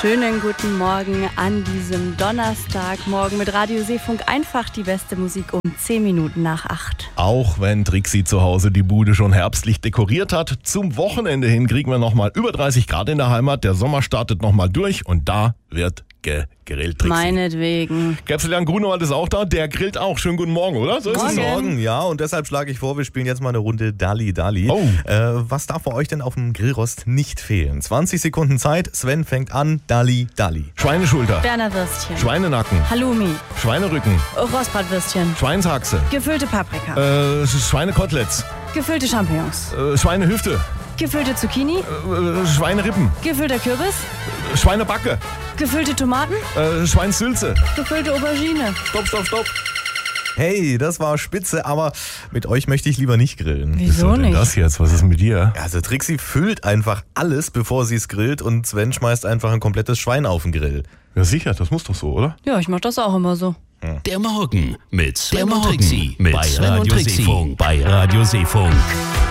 Schönen guten Morgen an diesem Donnerstagmorgen mit Radio Seefunk. Einfach die beste Musik um 10 Minuten nach 8. Auch wenn Trixi zu Hause die Bude schon herbstlich dekoriert hat, zum Wochenende hin kriegen wir nochmal über 30 Grad in der Heimat. Der Sommer startet nochmal durch und da wird gegrillt, Trixi. Meinetwegen. Capsule Grunewald ist auch da, der grillt auch. Schönen guten Morgen, oder? So ist es. Morgen, ja, und deshalb schlage ich vor, wir spielen jetzt mal eine Runde Dalli Dalli. Oh. Was darf bei euch denn auf dem Grillrost nicht fehlen? 20 Sekunden Zeit, Sven fängt an, Dalli Dalli. Schweineschulter, Berner Würstchen. Schweinenacken, Halloumi. Schweinerücken, Rostbratwürstchen. Schweinshaxe, Gefüllte Paprika. Schweinekoteletts, Gefüllte Champignons. Schweinehüfte, Gefüllte Zucchini. Schweinerippen, Gefüllter Kürbis. Schweinebacke, Gefüllte Tomaten. Schweinssülze. Gefüllte Aubergine. Stopp. Hey, das war spitze, aber mit euch möchte ich lieber nicht grillen. Wieso Denn nicht? das jetzt? Was ist mit dir? Also Trixi füllt einfach alles, bevor sie es grillt, und Sven schmeißt einfach ein komplettes Schwein auf den Grill. Ja sicher, das muss doch so, oder? Ja, ich mach das auch immer so. Der Morgen mit Sven und Trixi bei Radio Seefunk.